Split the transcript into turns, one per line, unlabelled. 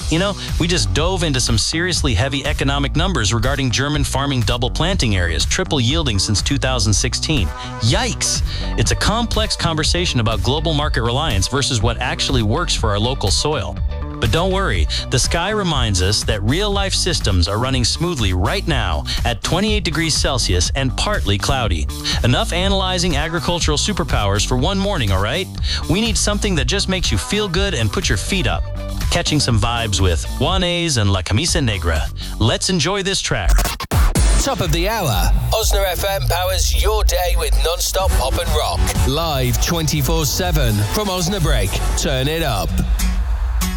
You know, we just dove into some seriously heavy economic numbers regarding German farming double planting areas, triple yielding since 2016. Yikes! It's a complex conversation about global market reliance versus what actually works for our local soil. But don't worry, the sky reminds us that real-life systems are running smoothly right now at 28 degrees Celsius and partly cloudy. Enough analyzing agricultural superpowers for one morning, all right? We need something that just makes you feel good and put your feet up. Catching some vibes with Juanes and La Camisa Negra. Let's enjoy this track.
Top of the hour. Osna FM powers your day with non-stop pop and rock. Live 24/7 from Osnabrück. Turn it up.